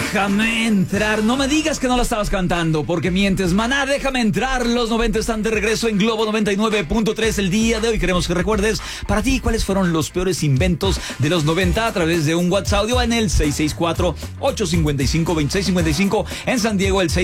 Déjame entrar. No me digas que no la estabas cantando, porque mientes, maná. Déjame entrar. Los 90 están de regreso en Globo 99.3 el día de hoy. Queremos que recuerdes para ti cuáles fueron los peores inventos de los 90 a través de un WhatsApp audio en el 664-855-2655. En San Diego el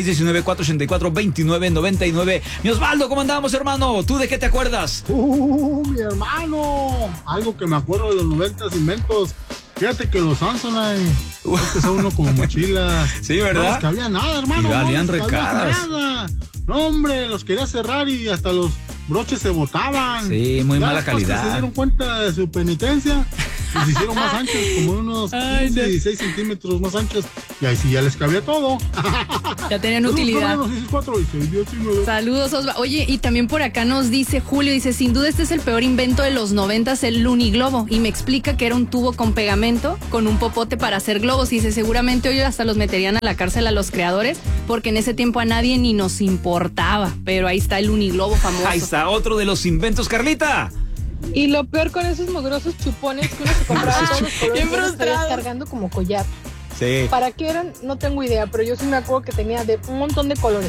619-484-2999. Mi Osvaldo, ¿cómo andamos, hermano? ¿Tú de qué te acuerdas? Mi hermano. Algo que me acuerdo de los 90 inventos. Fíjate que los Samsonite, que son uno como mochilas. Sí, ¿verdad? No les cabía nada, hermano. Y valían no les cabía recaras. nada. No, hombre, los quería cerrar y hasta los broches se botaban. Sí, muy ya mala después calidad. que se dieron cuenta de su penitencia, los hicieron más anchos, como unos 15, 16 centímetros más anchos. Y ahí sí ya les cabía todo. Ya tenían utilidad. Saludos. Saludos, Osvaldo. Oye, y también por acá nos dice Julio, dice, sin duda este es el peor invento de los 90, el uniglobo. Y me explica que era un tubo con pegamento, con un popote para hacer globos. Y dice, seguramente hoy hasta los meterían a la cárcel a los creadores, porque en ese tiempo a nadie ni nos importaba. Pero ahí está el uniglobo famoso. Ahí está otro de los inventos, Carlita. Y lo peor con esos mugrosos chupones que uno se compraba todos los colores, Bien y los traías frustrado. cargando como collar. Sí. ¿Para qué eran? No tengo idea, pero yo sí me acuerdo que tenía de un montón de colores.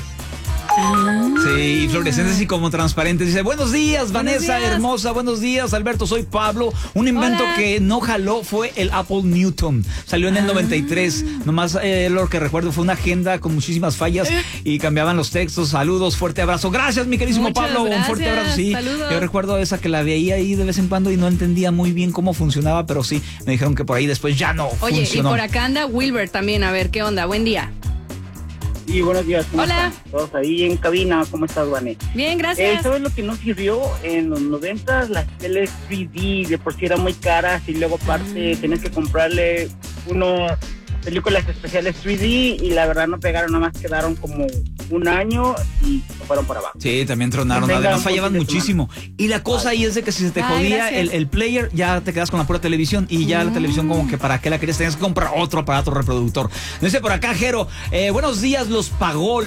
Sí, y fluorescentes y como transparentes. Dice, buenos días, Vanessa, días. hermosa. Buenos días, Alberto, soy Pablo. Un invento Hola. que no jaló fue el Apple Newton. Salió en el 93. Nomás lo que recuerdo fue una agenda con muchísimas fallas y cambiaban los textos. Saludos, fuerte abrazo. Gracias, mi queridísimo Muchas Pablo. Un fuerte gracias. abrazo. Sí, Saludos. yo recuerdo esa que la veía ahí de vez en cuando y no entendía muy bien cómo funcionaba, pero sí, me dijeron que por ahí después ya no Oye, funcionó. y por acá anda Wilber también, a ver qué onda, buen día. Sí, buenos días. ¿Cómo Hola. están? Todos ahí en cabina. ¿Cómo estás, Vane? Bien, gracias. ¿Sabes lo que nos sirvió en los 90? Las teles 3D, de por sí eran muy caras y luego aparte tenías que comprarle unos películas especiales 3D y la verdad no pegaron, nada más quedaron como un año y se fueron por abajo. Sí, también tronaron. Venga, Además un fallaban fin de muchísimo. Y la cosa ahí es de que si se te Ay, jodía gracias. el player, ya te quedas con la pura televisión. Y ya la televisión como que para qué la querías, tenías que comprar otro aparato reproductor. Dice por acá, Jero, buenos días, los Pago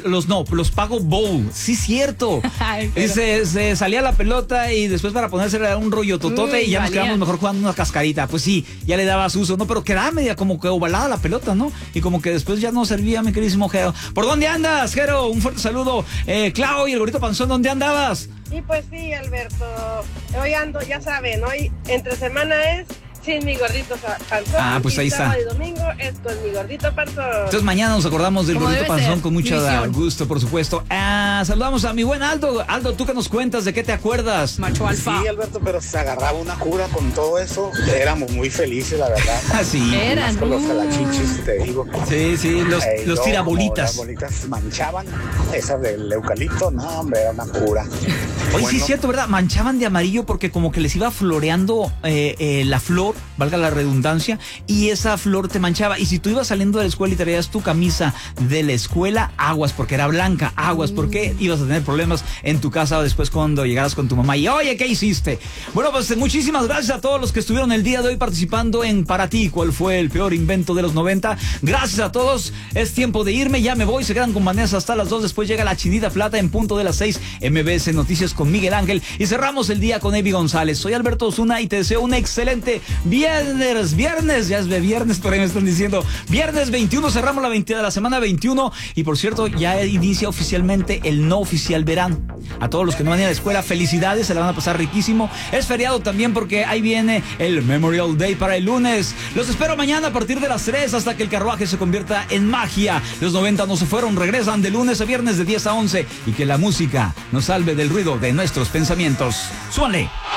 Bowl. Sí, cierto. Ay, pero- Dice, se salía la pelota y después para ponerse era un rollo totote y ya nos valía. quedamos mejor jugando una cascarita. Pues sí, ya le dabas uso, ¿no? Pero quedaba media como que ovalada la pelota, ¿no? Y como que después ya no servía, mi queridísimo Jero. ¿Por dónde andas, Jero? Un fuerte saludo. Clau y el Gorrito Panzón, ¿dónde andabas? Y pues sí, Alberto, hoy ando, ya saben, hoy entre semana es sin mi gordito panzón. Ah, pues y ahí está. sábado y domingo es con mi gordito panzón. Entonces mañana nos acordamos del Como Gordito debe Panzón ser. con mucho Misión. gusto, por supuesto. Saludamos a mi buen Aldo. Aldo, ¿tú qué nos cuentas? ¿De qué te acuerdas? Macho alfa. Sí, Alberto, pero se agarraba una cura con todo eso. Éramos muy felices, la verdad. Ah, sí. Eran. Más con los calachichis, te digo. Sí, los Luego, tirabolitas. como las bolitas manchaban, esas del eucalipto, no, hombre, era una cura. Oye, sí Bueno, es cierto, ¿verdad? Manchaban de amarillo porque como que les iba floreando la flor, valga la redundancia, y esa flor te manchaba. Y si tú ibas saliendo de la escuela y traías tu camisa de la escuela, aguas, porque era blanca, aguas, porque ibas a tener problemas en tu casa después cuando llegaras con tu mamá y, oye, ¿qué hiciste? Bueno, pues muchísimas gracias a todos los que estuvieron el día de hoy participando en Para ti, ¿cuál fue el peor invento de los 90? Gracias a todos, es tiempo de irme, ya me voy, se quedan con Vanessa hasta las 2, después llega la Chinita Plata en punto de las 6, MBS Noticias con Miguel Ángel, y cerramos el día con Evi González. Soy Alberto Osuna y te deseo un excelente viernes, ya es de viernes, por ahí me están diciendo, viernes 21, cerramos la semana 21, y por cierto, ya inicia oficialmente el no oficial verano. A todos los que no van a ir a la escuela, felicidades, se la van a pasar riquísimo. Es feriado también porque ahí viene el Memorial Day para el lunes. Los espero mañana a partir de las 3 hasta que el carruaje se convierta en magia. Los 90 no se fueron, regresan de lunes a viernes de 10 a 11 y que la música nos salve del ruido de nuestros pensamientos. ¡Súbanle!